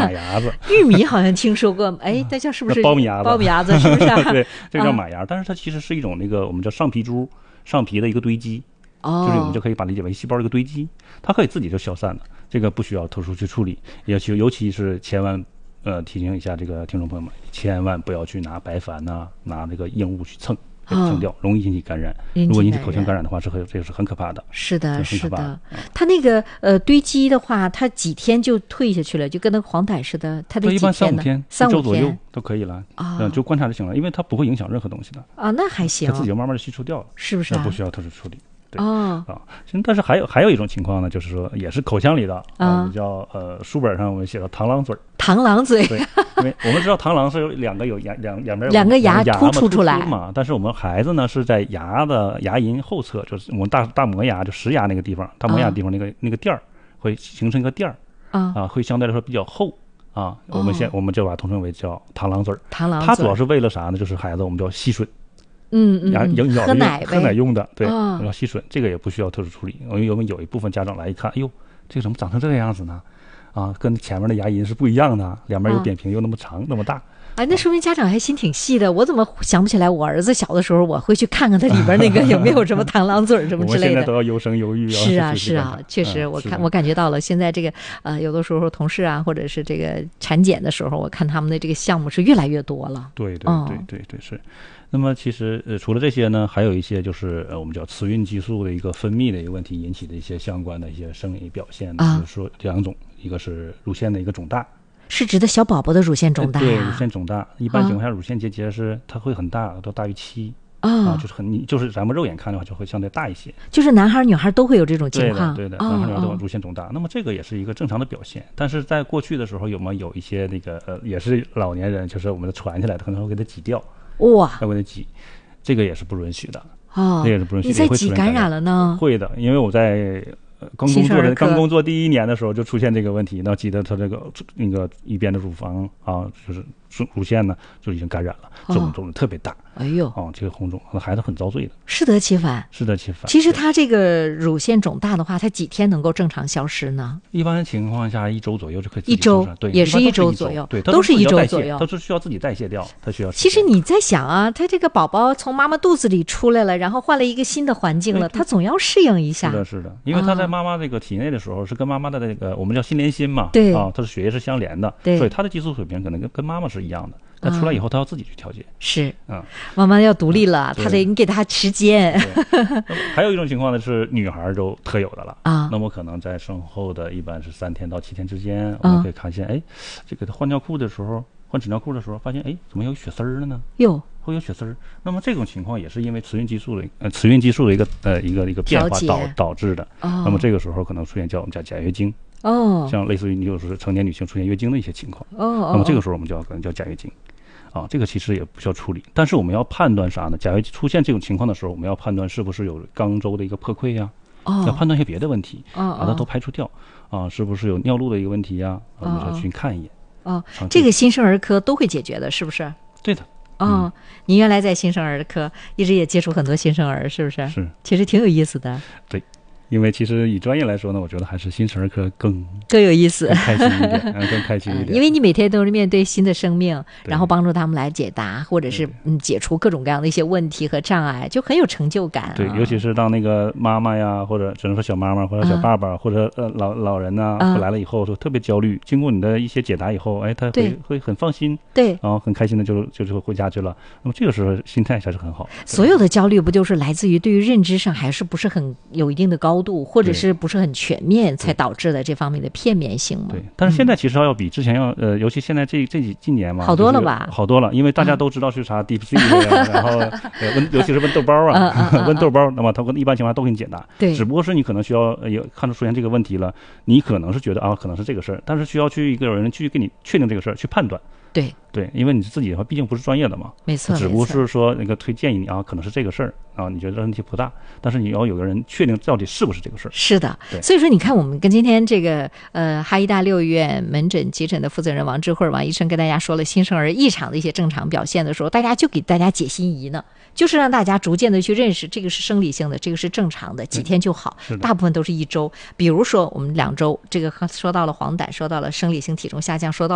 马牙子。 玉米好像听说过，哎，那叫是不是苞米牙子？ 苞米牙子是不是、啊？ 对，这叫马牙，但是它其实是一种那个我们叫上皮珠、上皮的一个堆积。就是我们就可以把它理解为细胞的一个堆积，它可以自己就消散的，这个不需要特殊去处理。尤其是千万提醒一下这个听众朋友们，千万不要去拿白矾呐、拿这个硬物去蹭掉，容易引起感染。如果引起口腔感染的话，这个是很可怕的。 是的，是的。它那个堆积的话，它几天就退下去了，就跟那个黄疸似的。它得几天呢？ 一般3-5天 ，3-5天， 1周左右都可以了。就观察就行了，因为它不会影响任何东西的。 那还行。 它自己就慢慢的吸收掉了， 是不是？ 不需要特殊处理。对但是还有一种情况呢，就是说也是口腔里的叫书本上我们写到螳螂嘴。 螳螂嘴， 对，因为我们知道螳螂是有两边牙突出来嘛，但是我们孩子呢是在牙的牙龈后侧，就是我们大磨牙就石牙那个地方，大磨牙地方那个垫儿会形成一个垫儿会相对来说比较厚我们就把它统称为叫螳螂嘴。它主要是为了啥呢？就是孩子我们叫吸吮。 喝奶用的，对，要吸吮，这个也不需要特殊处理。我们有一部分家长来一看，哎呦，这个怎么长成这个样子呢？跟前面的牙龈是不一样的，两边又扁平又那么长那么大。 那说明家长还心挺细的。我怎么想不起来？我儿子小的时候，我会去看看他里边那个有没有什么螳螂嘴什么之类的。我们现在都要优生优育。 是啊，确实，我感觉到了。现在这个有的时候同事或者是这个产检的时候，我看他们的这个项目是越来越多了。 对，是。那么其实除了这些呢，还有一些就是我们叫雌孕激素的一个分泌的一个问题引起的一些相关的一些生理表现，就是说2种，一个是乳腺的一个肿大。 是指的小宝宝的乳腺肿大对，乳腺肿大，一般情况下乳腺结是它会很大，都大于7就是咱们肉眼看的话就会相对大一些。 就是男孩女孩都会有这种情况。 对的，男孩女孩都有乳腺肿大。那么这个也是一个正常的表现，但是在过去的时候有一些那个也是老年人，就是我们传起来的，可能会给它挤掉。要给它挤，这个也是不允许的。这个也是不允许的。 你在挤感染了呢？ 会的，因为我在刚工作第1年的时候就出现这个问题，那挤得他那个一边的乳房就是乳腺呢就已经感染了，肿得特别大。 哎呦， 这个红肿，孩子很遭罪的。 适得其反。其实他这个乳腺肿大的话，他几天能够正常消失呢？ 一般情况下1周左右就可以。 1周，对，也是1周左右， 对， 都是1周左右， 都是需要自己代谢掉，它需要。 其实你在想他这个宝宝从妈妈肚子里出来了，然后换了一个新的环境了，他总要适应一下。 是的，因为他在妈妈这个体内的时候是跟妈妈的那个我们叫心连心嘛， 对它是血液是相连的，所以他的激素水平可能跟妈妈是一样的。那出来以后，他要自己去调节。 是，妈妈要独立了，你给他时间。 还有一种情况呢，是女孩就特有的了那么可能在生后的一般是3天到7天之间，我们可以看见，这个换尿裤的时候，换纸尿裤的时候，发现怎么有血丝儿了呢？会有血丝儿。那么这种情况也是因为雌孕激素的一个变化导致的。那么这个时候可能出现我们叫假月经。像类似于你就是成年女性出现月经的一些情况。那么这个时候我们可能叫假月经。这个其实也不需要处理，但是我们要判断啥呢？假如出现这种情况的时候，我们要判断是不是有肛周的一个破溃呀，要判断一些别的问题，把它都排除掉是不是有尿路的一个问题呀？我们就去看一眼。 这个新生儿科都会解决的，是不是？ 对的。 你原来在新生儿科一直也接触很多新生儿，是不是？ 是， 其实挺有意思的。 对。因为其实以专业来说呢，我觉得还是新生儿科更有意思， 更开心一点，更开心一点。 因为你每天都是面对新的生命，然后帮助他们来解答，或者是解除各种各样的一些问题和障碍，就很有成就感。 对，尤其是当那个妈妈呀，或者只能说小妈妈或者小爸爸，或者老人呐，来了以后就特别焦虑。经过你的一些解答以后，他会很放心， 对， 然后很开心的就回家去了。那么这个时候心态还是很好。 所有的焦虑不就是来自于对于认知上还是不是很有一定的高度，或者是不是很全面，才导致的这方面的片面性吗？ 对，但是现在其实要比之前尤其现在这近年嘛， 好多了吧？ 好多了，因为大家都知道去查 DeepSeek 然后尤其是问豆包问豆包，那么他一般情况下都给你解答。 对， 只不过是你可能需要看出出现这个问题了，你可能是觉得可能是这个事儿，但是需要去一个人去给你确定这个事儿，去判断。对，因为你自己的话毕竟不是专业的嘛， 没错， 只不过是说那个建议你可能是这个事儿你觉得问题不大，但是你要有个人确定到底是不是这个事儿。 是的，所以说你看，我们跟今天这个哈医大6医院门诊急诊的负责人王智慧王医生跟大家说了新生儿异常的一些正常表现的时候，大家就给大家解心疑呢，就是让大家逐渐的去认识这个是生理性的，这个是正常的，几天就好，大部分都是1周。比如说我们2周，这个说到了黄疸，说到了生理性体重下降，说到